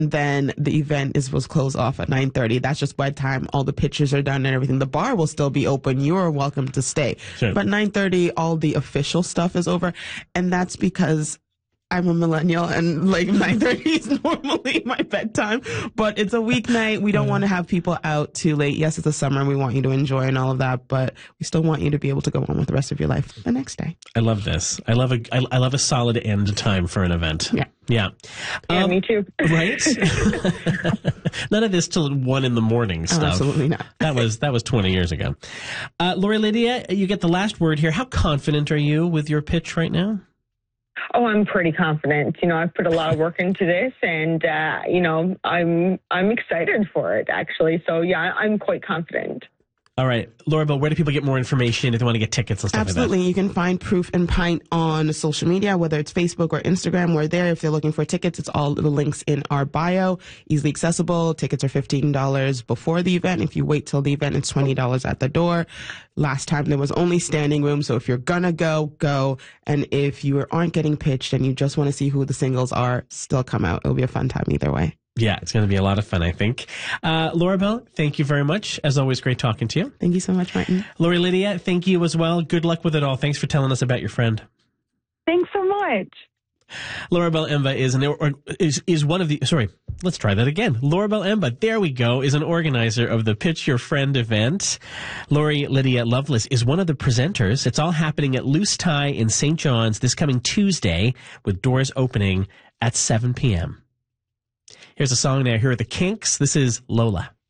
then the event is supposed to close off at 9:30. That's just by the time all the pictures are done and everything. The bar will still be open. You're welcome to stay. Sure. But 9:30, all the official stuff is over. And that's because I'm a millennial and like 9:30 is normally my bedtime, but it's a weeknight. We don't want to have people out too late. Yes, it's the summer and we want you to enjoy and all of that, but we still want you to be able to go on with the rest of your life the next day. I love this. I love a solid end time for an event. Yeah. Yeah. Yeah, me too. Right? None of this till 1 a.m. stuff. Oh, absolutely not. That was 20 years ago. Lori Lydia, you get the last word here. How confident are you with your pitch right now? Oh, I'm pretty confident. I've put a lot of work into this, and I'm excited for it actually. So yeah, I'm quite confident. All right, Laura, but where do people get more information if they want to get tickets and stuff Absolutely. like that? You can find Proof and Pint on social media, whether it's Facebook or Instagram. We're there. If they're looking for tickets, it's all the links in our bio. Easily accessible. Tickets are $15 before the event. If you wait till the event, it's $20 at the door. Last time there was only standing room, so if you're gonna go. And if you aren't getting pitched and you just want to see who the singles are, still come out. It'll be a fun time either way. Yeah, it's going to be a lot of fun, I think. Laura Bell, thank you very much. As always, great talking to you. Thank you so much, Martin. Lori Lydia, thank you as well. Good luck with it all. Thanks for telling us about your friend. Thanks so much. Laura Bell Emba is one of the, sorry, let's try that again. Laura Bell Emba, there we go, is an organizer of the Pitch Your Friend event. Lori Lydia Lovelace is one of the presenters. It's all happening at Loose Tie in St. John's this coming Tuesday, with doors opening at 7 p.m. Here's a song now. Here are the Kinks. This is Lola.